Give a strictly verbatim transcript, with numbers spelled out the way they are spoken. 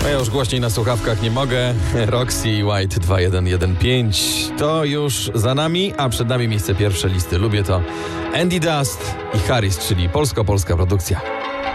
No ja już głośniej na słuchawkach nie mogę. Roxy White dwa jeden jeden pięć to już za nami, a przed nami miejsce pierwsze listy. Lubię to. Andy Dust i Harris, czyli polsko-polska produkcja.